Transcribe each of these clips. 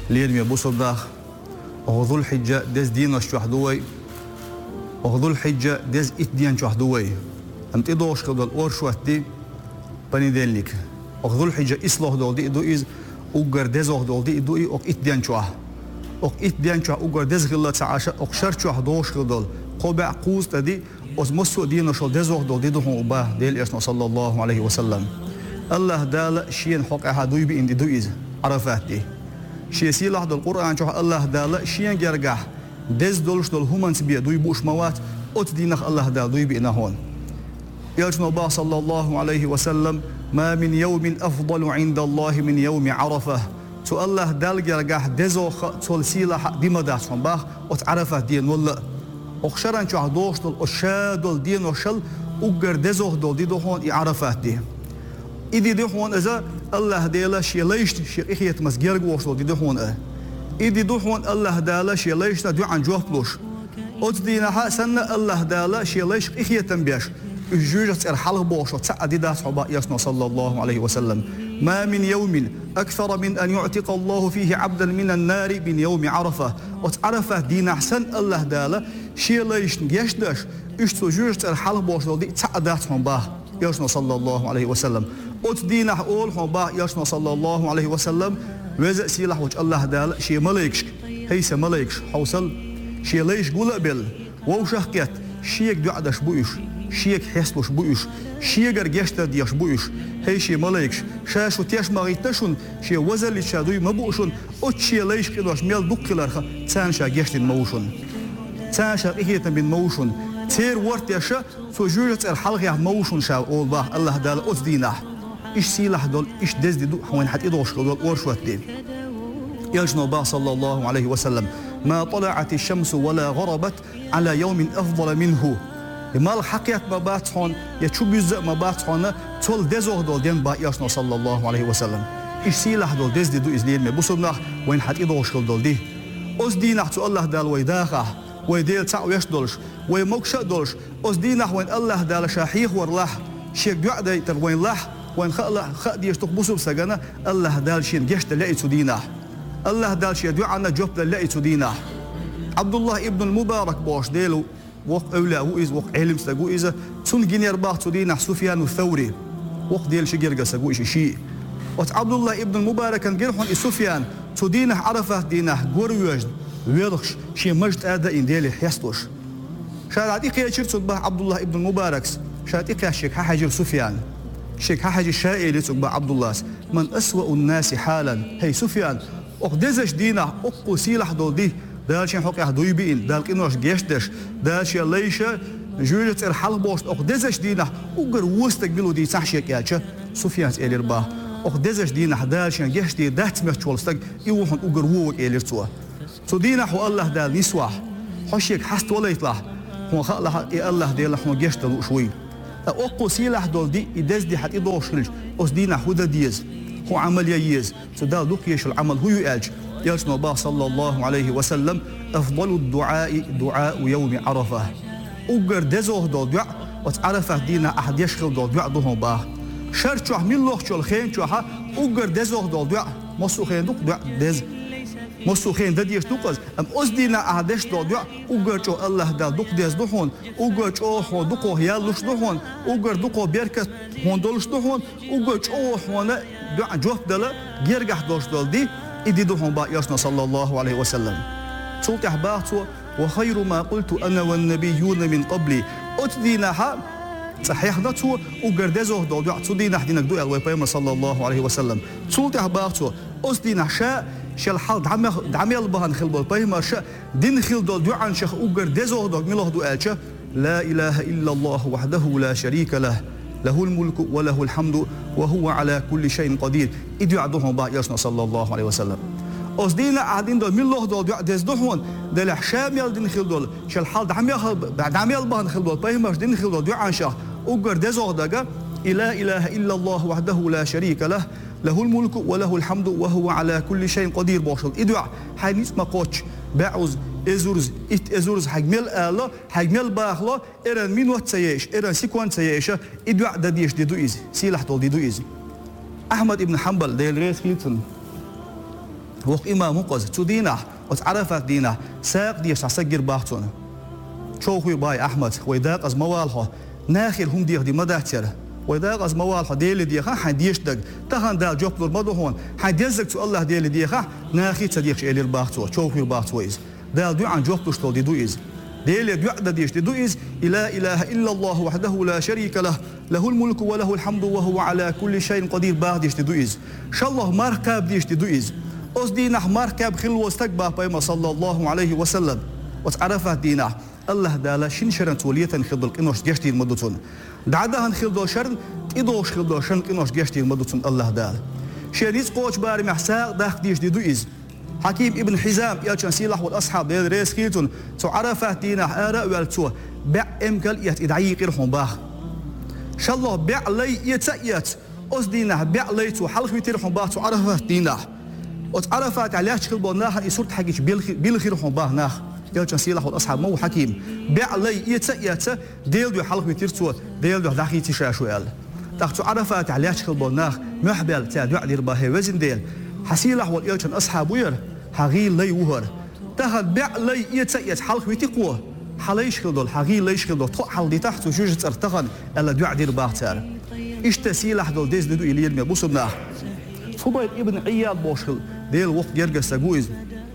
ليرمي بوصداخ وذو الحجة دز دين الشهدوي وذو الحجة دز إتدين شهدوي أم تدوش خدول أورشواتي بني دينلك وذو الحجة إصلاح دول دي إدو إز أوغر دز دول دي إدو إي أوك إتدين شوه أوك إتدين شوه أوغر دز غلا تعاشا أوك شر شوه دوش خدول قبع قوز تدي أزمسو دين وشل دز دول دي دهون أباه ديل إسنا صلى الله عليه وسلم الله دال شين حق أحدوي بإن دي دو إز عرفاتي شي سيلاح دول القرآن شوه الله دال شين جرجح دز دولش دول همانس بيه دوي بوش موات أت دينخ الله دال دوي بإنا هون يلجن الله صلى الله عليه وسلم ما من يوم أفضل عند الله من يوم عرفة تو الله دال جرجح دزو تول سيلاح ديمدات من باخ أت عرفة دين ولا أخشرن شوه دوش دول أشادول دين وشل أجر دزو دول دي دهون عرفة دي إدي دهون إذا الله دالا شي ليش شي إخية مسجر جوش دي دهون إدي دهون الله دالا شي ليش تدو عن جوه بلوش أتدينها سنة الله دالا شي ليش إخية تنبيش الجوجة إرحاله بوش وتسعد دا صحباء يسنا صلى الله عليه وسلم ما من يوم أكثر من أن يعتق الله فيه عبدا من النار من يوم عرفة وتعرفه دين أحسن الله دالا شي ليش يشدش إشتو جوجة إرحاله بوش دي تسعد دا صحباء يسنا صلى الله عليه وسلم أتدينه أول صحباء يسنا صلى الله عليه وسلم وزق سيلح وجه الله دالا شي ملايكش هيس ملايكش حوصل شي ليش قول بل ووشهكت شيك دعدش بويش شيك حسبوش بويش شيك رجشت ديش بويش هي شي ملايكش شاشو تيش مغيتشون شي وزل شادوي مبوشون أتشي ليش كدوش ميل دكلارخ تانشا جشتن موشون تانشا إهيتن بين موشون تير ورت يشا سوجوجت الحلقة موشون شاو أول باه الله دالا أتدينه إيش سيلح دول إيش دز دو حوين حتى إدوش دول أورشوات دين يلجن الله صلى الله عليه وسلم ما طلعت الشمس ولا غربت على يوم أفضل منه ما الحقيقة ما باتحون يتشوب يزق ما باتحون تول دزوه دول دين با يلجن صلى الله عليه وسلم إيش سيلح دول دز دو إزليل ما بصرنا وين حتى إدوش دول دي أز دينه تو الله دال ويداخه ويديل تعو يشدولش ويموكش دولش أز دينه وين الله دال شاحيخ ورلاح شيك دعدي تر وين لاح وين خأ ديش تقبسوا بسجنة الله دال شين جشت لقيت دينه الله دال شين دعنا جبت لقيت دينه عبد الله ابن المبارك باش ديلو وق أولى وإز وق علم سجو إذا سن جنير باخت دينه سفيان الثوري وق ديل شجرجة سجو شيء عبد الله ابن المبارك كان جرحون سفيان تدينه عرفه دينه جوريوج ويرخش شيء مجد أداء إن ديل حيستوش شارعتي كيشرت صبح عبد الله ابن المبارك شارعتي كاشيك حاجر سفيان شيك حاجة شائل يتبع عبد الله من أسوأ الناس حالا هي سفيان أقدزش دينا أقو سيلح دول دي دالشين حق يحدوي بين دالك إنوش جيشتش دالشين ليشة جوجة إرحال بوشت أقدزش دينا أقر وستك بلو دي تحشيك ياتش سفيان إلير باه أقدزش دينا دالشين جيشتي دهت مشتولستك يوحن أقر ووك إلير توا تو دينا حو الله دال نسواح حشيك حست ولا يطلع هو خلق الله ديال حو جيشت شوي أقو سيلح دول دي إدز دي حتى دوشلج أس دينا حدا ديز هو عمل ييز سدال دوك يش العمل هو يألج يلجن الله صلى الله عليه وسلم أفضل الدعاء دعاء يوم عرفة أقر دزوه دول دعاء وتعرفه دينا أحد يشغل دول دعاء دوهم باه شرط شوح من لوح شو الخين شوها أقر دزوه دول دعاء مصو خين دوك دعاء دز مصو خين دديش دوقز أم أس دينا أحدش دول دعاء أقر شو الله دا دوك دز دوهون أقر شو هو دوكو يالوش دوهون أقر دوكو بيركة هون دولش دوهون أقر شو هون دعاء جوه دلا جيرجح دوش دول دي إدي دوهم با يسنا صلى الله عليه وسلم صوت أحباته وخير ما قلت أنا والنبيون من قبلي أتدينها صحيح ذاته وقردزه دول دعاء تدينه دينك دعاء ويبيم صلى الله عليه وسلم صوت أحباته أتدينه شاء شل حال دعمل بهن خلبل بيم شاء دين خل دول دعاء شخ وقردزه دول مله دعاء لا إله إلا الله وحده لا شريك له له الملك وله الحمد وهو على كل شيء قدير إدعو عدوهم با يسنا صلى الله عليه وسلم أصدينا قاعدين دول من الله دول دعاء دزدوهون دل حشام يل دين خل دول شل حال دعمل بهن خلبل بيم دين خل دول دعاء شخ وقردزه دقة لا إله إلا الله وحده لا شريك له له الملك وله الحمد وهو على كل شيء قدير باشل إدعاء حنيس ما قاتش بعوز إزورز حجمل الله حجمل باخلا إيران مين وقت سياش إيران سيكون سياشة إدعاء دديش ديدو إيزي سيلح طول ديدو إيزي أحمد ابن حنبل ديل ريس خيلتن وق إمام مقز تدينه وتعرفت دينه ساق ديش عسجر باحتونه شوخي باي أحمد ويداق از موالها ناخر هم دي مداتر ويداق از موالها ديل ديخا حديش دق تهان دال جوب دور مدهون حديزك تو الله ديل ديخا ناخي تصديق إلى الباحتو شوخي باحتويز دال دو عن جوب تشتول دي دويز ديل دو ديش دي دويز لا إله إلا الله وحده لا شريك له له الملك وله الحمد وهو على كل شيء قدير بعد ديش دي دويز شاء الله مركب ديش دي دويز أص دينه مركب خلو استقبه بيما صلى الله عليه وسلم وتعرفت دينه الله دالا شن شرن توليتن خدل إنوش جشتي المدتون دعدهن خدل شرن إدوش خدل شرن إنوش جشتي المدتون الله دال شريز قوش باري محساق داخ ديش دي دويز حكيم ابن حزام يالشان سيلح والأصحاب ديال ريس خيتون تعرفت دينه آراء والتو بع إمكال يتدعي قرحون باخ شاء الله بع لي يتسيت أص دينه بع لي تو حلق يترحون باخ تعرفت دينه وتعرفت عليش خلبو ناخ يسورت حقيش بالخير حون باخ ناخ يالشان سيلح والأصحاب مو حكيم بع لي يتسيت ديل دو حلق يترتو ديل دو داخي تشاشو ال تاخ تعرفت عليش خلبو ناخ محبل تا دو دير باهي وزن ديل حسيلح واليالشان أصحاب وير حغيل لي وهر تاخ بع لي يتسيت حلق يتقوه حليش خلدول حغيل ليش خلدول تو حل دي تحت وجوج ارتخن الا دو دير باخ تار اشتسيلح دول ديز دو إلير مي بوسبنا فضيل ابن عياد بوشل ديل وقت يرجع سجويز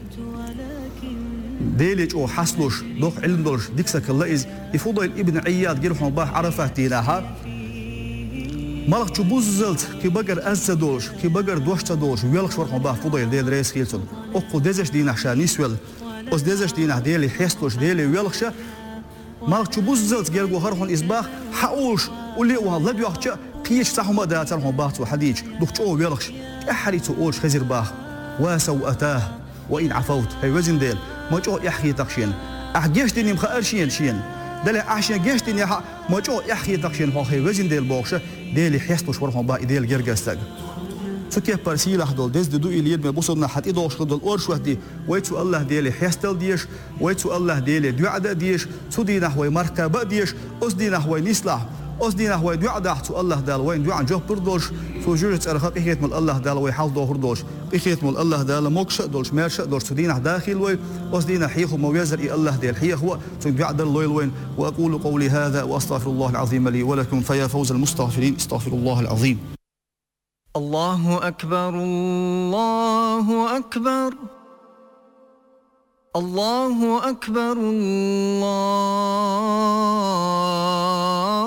ديلج أو حصلوش دوخ علم دولش ديكسك الليز يفضيل ابن عياد جرحون باه عرفت دينها مالك تبوزلت كي بقر أنسى دولش كي بقر دوشتا دولش ويلك شورحون باه فضيل ديل رئيس خيلتون أقو ديزش دينه شان يسول أس ديزش دينه ديلي حيستوش ديلي ويلكش مالك تبوزلت جرجو هرحون إسباخ حقولش ولي والله بيوحش قيش صحما داترهم باتو حديج دكتور ويلكش احريتو اولش خزر باخ واسو اتاه وان عفوت هي وزن ديل ماجو يحيي تقشين احجيش ديني مخارشين شين دل احشين جيش ديني ماجو يحيي تقشين هو هي وزن ديل بوخش ديل حيستو شورهم با ديل جرجستك سكي برسيل حدول دز دو اليد ما بوصلنا حتى دوش خدل اورش وحدي ويتو الله ديل حيستل ديش ويتو الله ديل دعاء ديش سودي نحو مركب ديش اسدي نحو نسلا أصدينا هو دعاء دعتو الله دال وين دعاء جوه بردوش فوجرت أرخاء إخيت مال الله دال ويحال دوه هردوش إخيت مال الله دال موكش دولش مارش دولش سدينا داخل وين أصدينا حيخ مويزر إي الله دال حيخ هو دعاء دال لويل وين وأقول قولي هذا وأستغفر الله العظيم لي ولكم فيا فوز المستغفرين استغفر الله العظيم. الله أكبر الله أكبر الله أكبر الله